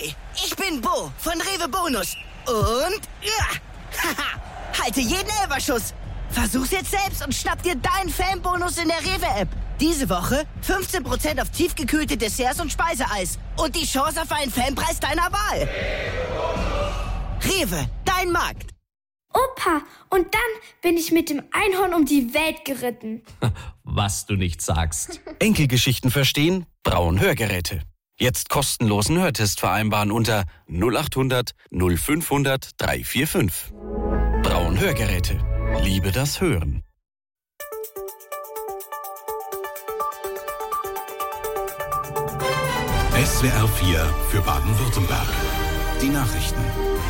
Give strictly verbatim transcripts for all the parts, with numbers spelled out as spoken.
Ahoi, ich bin Bo von Rewe Bonus. Und, ja, haha, halte jeden Elferschuss. Versuch's jetzt selbst und schnapp dir deinen Fanbonus in der Rewe-App. Diese Woche fünfzehn Prozent auf tiefgekühlte Desserts und Speiseeis. Und die Chance auf einen Fanpreis deiner Wahl. Rewe, dein Markt. Opa, und dann bin ich mit dem Einhorn um die Welt geritten. Was du nicht sagst. Enkelgeschichten verstehen? Braun Hörgeräte. Jetzt kostenlosen Hörtest vereinbaren unter null acht hundert null fünfhundert dreihundertfünfundvierzig. Braun Hörgeräte. Liebe das Hören. S W R vier für Baden-Württemberg. Die Nachrichten.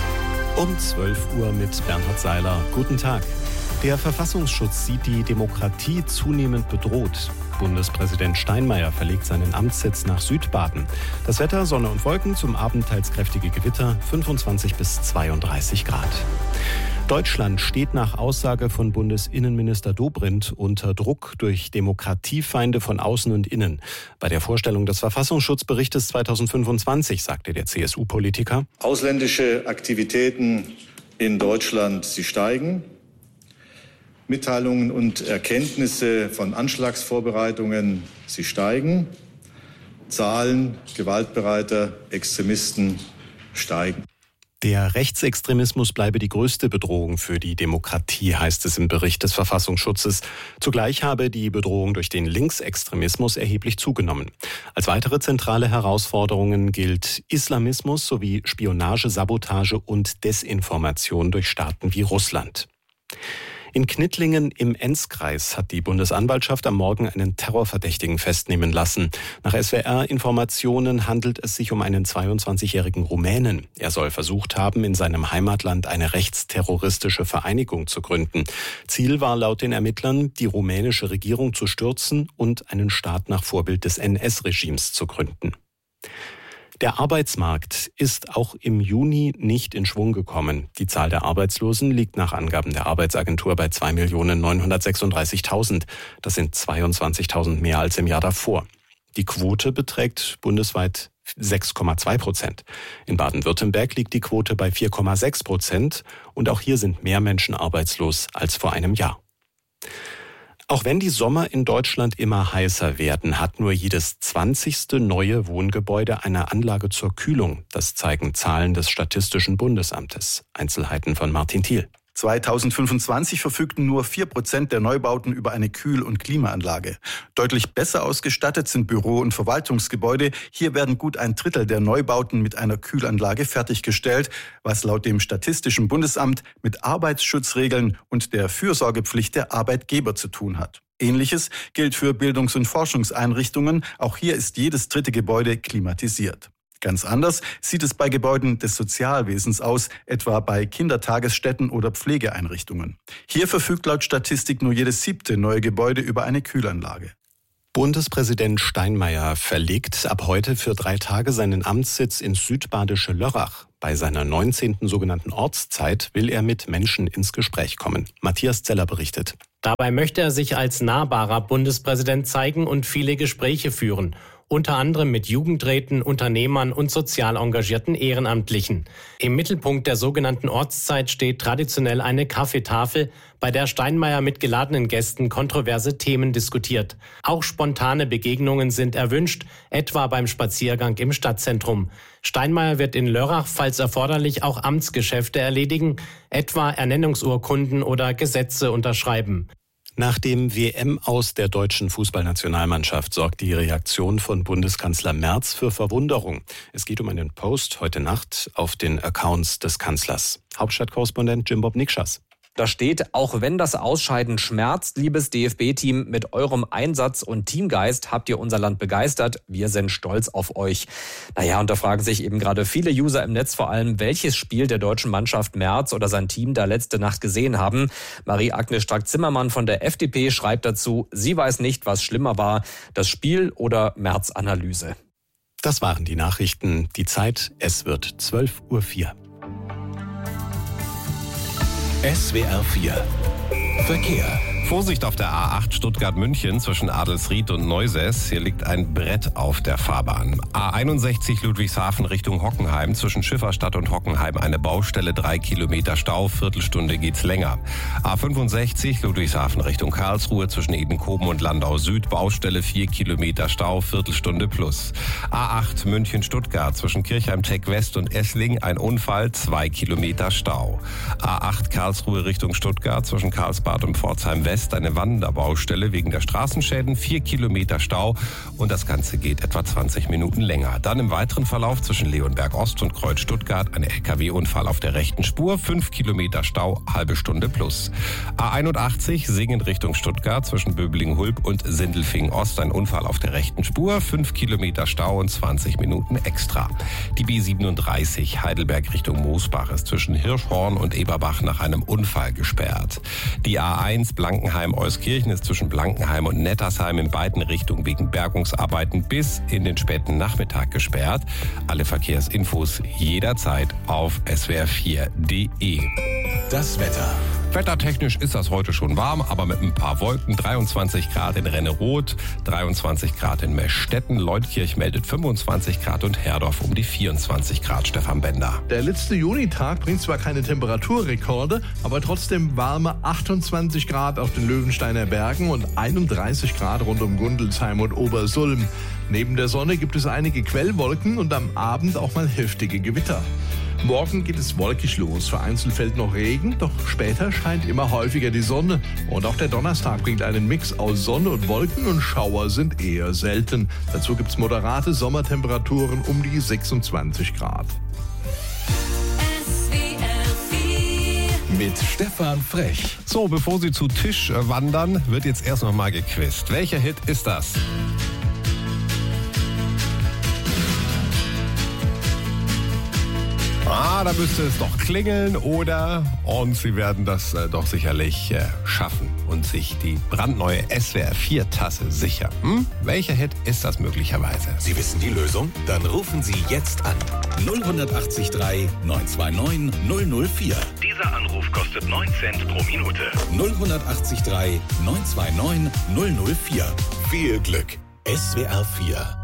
Um zwölf Uhr mit Bernhard Seiler. Guten Tag. Der Verfassungsschutz sieht die Demokratie zunehmend bedroht. Bundespräsident Steinmeier verlegt seinen Amtssitz nach Südbaden. Das Wetter, Sonne und Wolken, zum Abend teils kräftige Gewitter, fünfundzwanzig bis zweiunddreißig Grad. Deutschland steht nach Aussage von Bundesinnenminister Dobrindt unter Druck durch Demokratiefeinde von außen und innen. Bei der Vorstellung des Verfassungsschutzberichtes zweitausendfünfundzwanzig sagte der C S U-Politiker: Ausländische Aktivitäten in Deutschland, sie steigen. Mitteilungen und Erkenntnisse von Anschlagsvorbereitungen, sie steigen. Zahlen gewaltbereiter Extremisten steigen. Der Rechtsextremismus bleibe die größte Bedrohung für die Demokratie, heißt es im Bericht des Verfassungsschutzes. Zugleich habe die Bedrohung durch den Linksextremismus erheblich zugenommen. Als weitere zentrale Herausforderungen gilt Islamismus sowie Spionage, Sabotage und Desinformation durch Staaten wie Russland. In Knittlingen im Enzkreis hat die Bundesanwaltschaft am Morgen einen Terrorverdächtigen festnehmen lassen. Nach S W R-Informationen handelt es sich um einen zweiundzwanzigjährigen Rumänen. Er soll versucht haben, in seinem Heimatland eine rechtsterroristische Vereinigung zu gründen. Ziel war laut den Ermittlern, die rumänische Regierung zu stürzen und einen Staat nach Vorbild des N S-Regimes zu gründen. Der Arbeitsmarkt ist auch im Juni nicht in Schwung gekommen. Die Zahl der Arbeitslosen liegt nach Angaben der Arbeitsagentur bei zwei Millionen neunhundertsechsunddreißigtausend. Das sind zweiundzwanzigtausend mehr als im Jahr davor. Die Quote beträgt bundesweit sechs Komma zwei Prozent. In Baden-Württemberg liegt die Quote bei vier Komma sechs Prozent. Und auch hier sind mehr Menschen arbeitslos als vor einem Jahr. Auch wenn die Sommer in Deutschland immer heißer werden, hat nur jedes zwanzigste neue Wohngebäude eine Anlage zur Kühlung. Das zeigen Zahlen des Statistischen Bundesamtes. Einzelheiten von Martin Thiel. zweitausendfünfundzwanzig verfügten nur vier Prozent der Neubauten über eine Kühl- und Klimaanlage. Deutlich besser ausgestattet sind Büro- und Verwaltungsgebäude. Hier werden gut ein Drittel der Neubauten mit einer Kühlanlage fertiggestellt, was laut dem Statistischen Bundesamt mit Arbeitsschutzregeln und der Fürsorgepflicht der Arbeitgeber zu tun hat. Ähnliches gilt für Bildungs- und Forschungseinrichtungen. Auch hier ist jedes dritte Gebäude klimatisiert. Ganz anders sieht es bei Gebäuden des Sozialwesens aus, etwa bei Kindertagesstätten oder Pflegeeinrichtungen. Hier verfügt laut Statistik nur jedes siebte neue Gebäude über eine Kühlanlage. Bundespräsident Steinmeier verlegt ab heute für drei Tage seinen Amtssitz ins südbadische Lörrach. Bei seiner neunzehnten sogenannten Ortszeit will er mit Menschen ins Gespräch kommen. Matthias Zeller berichtet. Dabei möchte er sich als nahbarer Bundespräsident zeigen und viele Gespräche führen. Unter anderem mit Jugendräten, Unternehmern und sozial engagierten Ehrenamtlichen. Im Mittelpunkt der sogenannten Ortszeit steht traditionell eine Kaffeetafel, bei der Steinmeier mit geladenen Gästen kontroverse Themen diskutiert. Auch spontane Begegnungen sind erwünscht, etwa beim Spaziergang im Stadtzentrum. Steinmeier wird in Lörrach, falls erforderlich, auch Amtsgeschäfte erledigen, etwa Ernennungsurkunden oder Gesetze unterschreiben. Nach dem W M-Aus der deutschen Fußballnationalmannschaft sorgt die Reaktion von Bundeskanzler Merz für Verwunderung. Es geht um einen Post heute Nacht auf den Accounts des Kanzlers. Hauptstadtkorrespondent Jim Bob Nikschas. Da steht, auch wenn das Ausscheiden schmerzt, liebes D F B-Team, mit eurem Einsatz und Teamgeist habt ihr unser Land begeistert. Wir sind stolz auf euch. Naja, und da fragen sich eben gerade viele User im Netz vor allem, welches Spiel der deutschen Mannschaft Merz oder sein Team da letzte Nacht gesehen haben. Marie-Agnes Strack-Zimmermann von der F D P schreibt dazu, sie weiß nicht, was schlimmer war, das Spiel oder Merz-Analyse. Das waren die Nachrichten. Die Zeit, es wird zwölf Uhr vier. S W R vier Verkehr. Vorsicht auf der A acht Stuttgart-München zwischen Adelsried und Neusäß. Hier liegt ein Brett auf der Fahrbahn. A einundsechzig Ludwigshafen Richtung Hockenheim zwischen Schifferstadt und Hockenheim eine Baustelle, drei Kilometer Stau, Viertelstunde geht's länger. A fünfundsechzig Ludwigshafen Richtung Karlsruhe zwischen Edenkoben und Landau Süd, Baustelle, vier Kilometer Stau, Viertelstunde plus. A acht München-Stuttgart zwischen Kirchheim-Tech West und Essling ein Unfall, zwei Kilometer Stau. A acht Karlsruhe Richtung Stuttgart zwischen Karlsbad und Pforzheim West eine Wanderbaustelle wegen der Straßenschäden, vier Kilometer Stau und das Ganze geht etwa zwanzig Minuten länger. Dann im weiteren Verlauf zwischen Leonberg Ost und Kreuz Stuttgart ein L K W-Unfall auf der rechten Spur, fünf Kilometer Stau, halbe Stunde plus. A einundachtzig Singen Richtung Stuttgart zwischen Böblingen-Hulb und Sindelfingen Ost ein Unfall auf der rechten Spur, fünf Kilometer Stau und zwanzig Minuten extra. Die B siebenunddreißig Heidelberg Richtung Moosbach ist zwischen Hirschhorn und Eberbach nach einem Unfall gesperrt. Die A eins Blankenheim Euskirchen ist zwischen Blankenheim und Nettersheim in beiden Richtungen wegen Bergungsarbeiten bis in den späten Nachmittag gesperrt. Alle Verkehrsinfos jederzeit auf S W R vier punkt de. Das Wetter. Wettertechnisch ist das heute schon warm, aber mit ein paar Wolken. dreiundzwanzig Grad in Renneroth, dreiundzwanzig Grad in Meschstetten, Leutkirch meldet fünfundzwanzig Grad und Herdorf um die vierundzwanzig Grad. Stefan Bender. Der letzte Junitag bringt zwar keine Temperaturrekorde, aber trotzdem warme achtundzwanzig Grad auf den Löwensteiner Bergen und einunddreißig Grad rund um Gundelsheim und Obersulm. Neben der Sonne gibt es einige Quellwolken und am Abend auch mal heftige Gewitter. Morgen geht es wolkig los, vereinzelt fällt noch Regen, doch später scheint immer häufiger die Sonne. Und auch der Donnerstag bringt einen Mix aus Sonne und Wolken und Schauer sind eher selten. Dazu gibt es moderate Sommertemperaturen um die sechsundzwanzig Grad. Mit Stefan Frech. So, bevor Sie zu Tisch wandern, wird jetzt erst noch mal gequizt. Welcher Hit ist das? Ah, da müsste es doch klingeln, oder? Und Sie werden das äh, doch sicherlich äh, schaffen und sich die brandneue S W R vier Tasse sichern. Hm? Welcher Hit ist das möglicherweise? Sie wissen die Lösung? Dann rufen Sie jetzt an. null acht drei neun zwei neun null null vier. Dieser Anruf kostet neun Cent pro Minute. null acht drei neun zwei neun null null vier. Viel Glück. S W R vier.